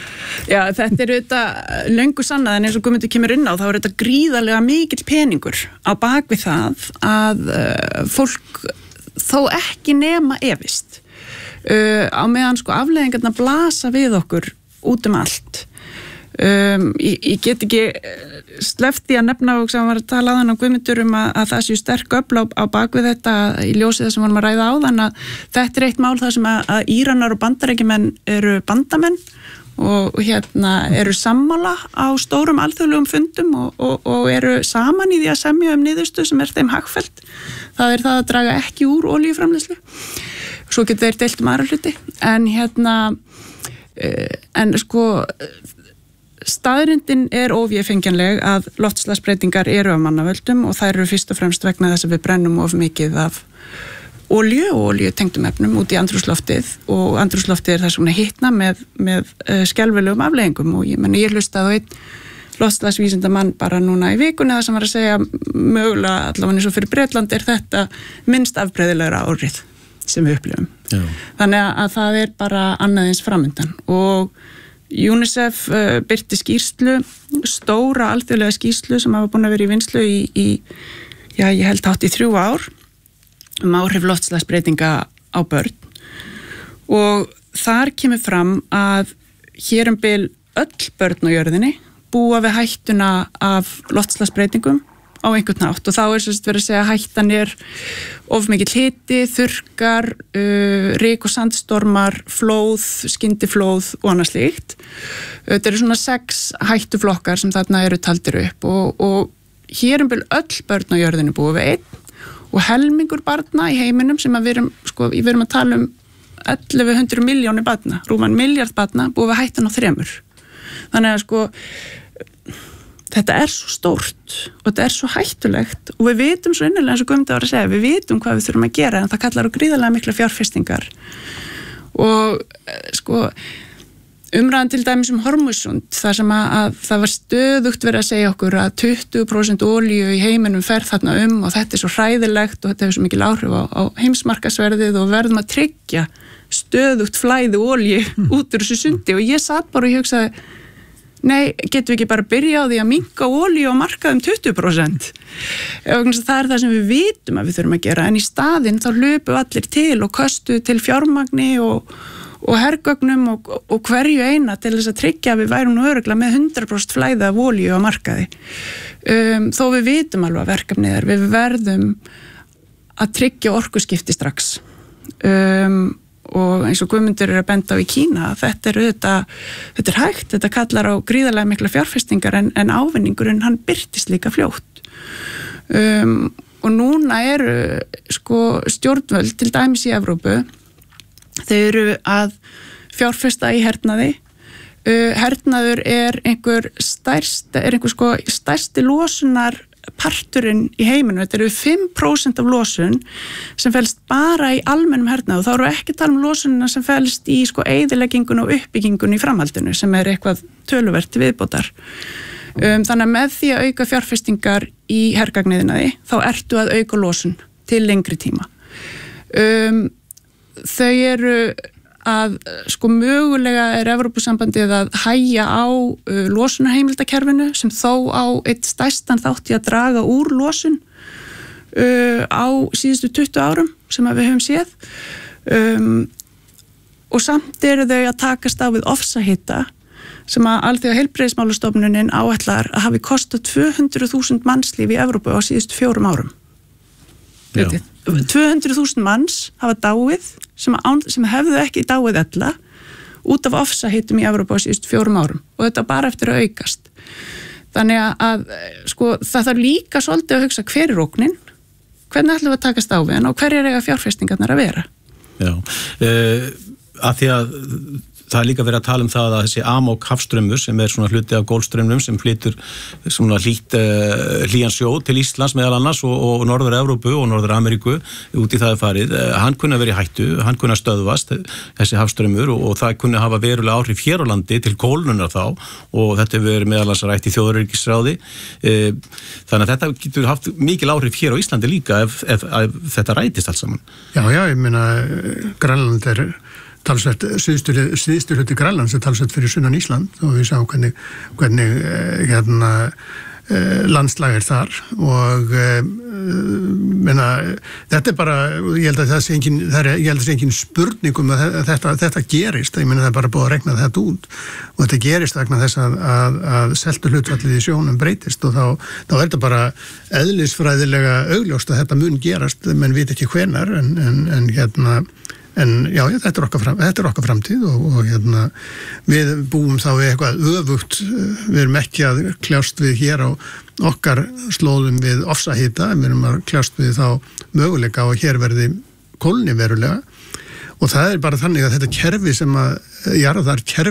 Já, þetta er auðvitað löngu sannað en eins og Guðmundur kemur inn á þá er þetta gríðarlega mikill peningur á bakvið það að uh, fólk þó ekki nema efist uh, á meðan sko afleiðingarna blasa við okkur út um allt um, ég, ég get ekki sleppt í að nefna og sem var að tala á þann á Guðmundur um að, að það séu sterk öfl á, á bakvið þetta í ljósið það sem vorum að ræða á þann að þetta er eitt mál það sem að, að Íranar og Bandaríkjamenn eru bandamenn og hérna eru sammála á stórum alþjóðlegum fundum og, og, og eru saman í því að semja um niðurstu sem er þeim hagfellt. Það er það að draga ekki úr olíuframleiðslu. Svo getur þeir deilt um aðra hluti. En hérna, en sko, staðrindin er óvéfengjanleg að loftslagsbreytingar eru af mannavöldum og þær eru fyrst og fremst vegna þess að við brennum of mikið af olíu og olíutengdum efnum út í andrúmsloftið og andrúmsloftið er það svona hitna með, með uh, skelfilegum afleiðingum og ég, meni, ég hlustaði á einn loftslagsvísindamann bara núna í vikunni það sem var að segja mögulega allavega eins og fyrir Bretland er þetta minnst afbreyðilegra árið sem við upplifum. Já. Þannig að það er bara annað eins framundan og UNICEF uh, byrti skýrslu, stóra alþjóðlega skýrslu sem hafa búin að vera í vinnslu í, í já, ég held átt í þrjú ár um áhrif loftslagsbreytinga á börn og þar kemur fram að hér um bil öll börn á jörðinni búa við hættuna af loftslagsbreytingum á einhvern nátt og þá er sérst verið að segja að hættan er of mikill hiti, þurrkar, uh, ryk og sandstormar, flóð, skyndiflóð og annað slíkt. Þetta eru svona sex hættuflokkar sem þarna eru taldir upp og, og hér um bil öll börn á jörðinu búa við einn og helmingur barna í heiminum sem að við erum, sko, við erum að tala um ellefu hundruð milljónir barna, rúman miljard barna búa við hættan á þremur. Þannig að sko þetta er svo stórt og þetta er svo hættulegt og við vitum svo innilega eins og Guðmundur var að segja, við vitum hvað við þurfum að gera en það kallar á gríðarlega mikla fjárfestingar og sko umræðan til dæmis um Hormuzsund þar sem að, að það var stöðugt verið að segja okkur að tuttugu prósent olíu í heiminum fer þarna um og þetta er svo hræðilegt og þetta hefur svo mikil áhrif á, á heimsmarkaðsverðið og verðum að tryggja stöðugt flæði olíu mm. út úr þessu sundi og ég satt bara og ég hugsaði nei, getum við ekki bara byrja á því að minnka olíu á markaðum tuttugu prósent og það er það sem við vitum að við þurfum að gera en í staðinn þá hlupum allir til og köstu til fjármagni og, og hergögnum og, og hverju eina til þess að tryggja að við værum nú örugglega með hundrað prósent flæði af olíu á markaði um, þó við vitum alveg að verkefnið er við verðum að tryggja orkuskipti strax um og eins og Guðmundur er að benda á í Kína þetta er auðvitað, þetta er hægt þetta kallar á gríðarlega mikla fjárfestingar en, en ávinningurinn hann birtist líka fljótt um, og núna eru sko stjórnvöld til dæmis í Evrópu þau eru að fjárfesta í hernaði uh, hernaður er einhver stærst er einhver sko stærsti losunar parturinn í heiminum, þetta eru fimm prósent af losun sem felst bara í almennum hernaði og þá eru ekki að tala um losunina sem felst í sko eyðileggingun og uppbyggingun í framhaldinu sem er eitthvað töluvert viðbótar. Um, þannig að með því að auka fjárfestingar í hergagniðinaði þá ertu að auka losun til lengri tíma. Um, þau eru að sko mögulega er Evrópusambandið að hægja á uh, losunarheimildakerfinu sem þó á eitt stærstan þátt í að draga úr losun uh, á síðustu tuttugu árum sem að við höfum séð um, og samt eru þau að takast á við ofsahita sem að Alþjóða heilbrigðismálastofnunin áætlar að hafi kostað tvö hundruð þúsund mannslíf í Evrópu á síðustu fjórum árum. tvö hundruð þúsund manns hafa dáið sem, án, sem hefðu ekki dáið ella út af ofsahitum í Evrópu á síðust fjórum árum og þetta bara eftir að aukast. Þannig að, að sko, það þarf líka svolítið að hugsa hver er ógnin, hvernig ætlum við að takast á við hann og hverjar eiga fjárfestingarnar að vera. Já, uh, að því að það er líka verið að tala um það að þessi Amok hafstraumur sem er svona hluti af Golfstraumnum sem flytur svona hlýtt uh, hlýjan sjó til Íslands meðal annars og, og Norður Evrópu og Norður Ameríku út í það er farið. Uh, hann kunni að vera í hættu, hann kunni að stöðvast þessi hafstraumur og, og það kunni að hafa verulega áhrif hér á landi til kólnunar þá og þetta hefur verið meðal annars rætt í þjóðaröryggisráði. Uh, þannig að þetta getur haft mikil áhrif hér á Íslandi líka ef, ef, ef, ef þetta rætist allt saman. Já, já, ég meina Grænland er talsvert, síðustu hluti Grænlands er talsvert fyrir sunnan Ísland og við sjáum hvernig, hvernig hérna, landslag er þar og menna, þetta er bara, ég held að það sé engin, það er, ég held að það sé engin spurning um að þetta, þetta gerist, ég meina það er bara búið að rekna þetta út og þetta gerist vegna þess að, að, að seltu hlutfallið í sjónum breytist og þá, þá er þetta bara eðlisfræðilega augljóst að þetta mun gerast, menn veit ekki hvenar en, en, en hérna En já, já, þetta er okkar, fram, þetta er okkar framtíð og, og hérna, við búum þá við eitthvað öfugt, við erum ekki að kljást við hér á okkar slóðum við ofsahita, við erum að kljást við þá möguleika og hér verði kólni verulega og það er bara þannig að þetta kerfi sem að jarðar kerfi